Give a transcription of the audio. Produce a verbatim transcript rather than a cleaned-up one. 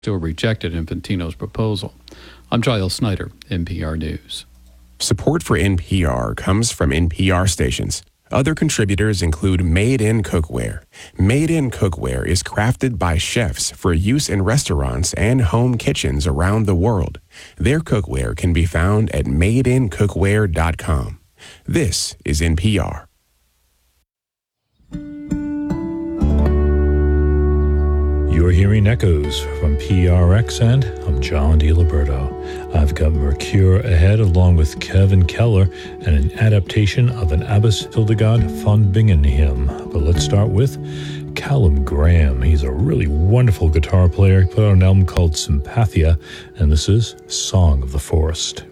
still rejected Infantino's proposal. I'm Giles Snyder, N P R News. Support for N P R comes from N P R stations. Other contributors include Made In Cookware. Made In Cookware is crafted by chefs for use in restaurants and home kitchens around the world. Their cookware can be found at made in cookware dot com. This is N P R. You're hearing echoes from P R X, and I'm John DiLiberto. I've got Mercure ahead along with Kevin Keller and an adaptation of an Abbas Hildegard von Bingen hymn. But let's start with Callum Graham. He's a really wonderful guitar player. He put out an album called Sympathia, and this is Song of the Forest.